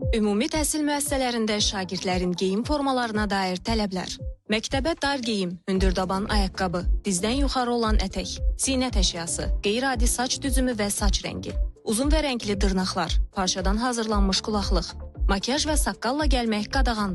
Ümumi təhsil müəssisələrində şagirdlərin geyim formalarına dair tələblər. Məktəbə dar geyim, hündürdaban ayaqqabı, dizdən yuxarı olan ətək, zinət əşyası, qeyri-adi saç düzümü və saç rəngi, uzun və rəngli dırnaqlar, parçadan hazırlanmış qulaqlıq, makyaj və saqqalla gəlmək qadağandır.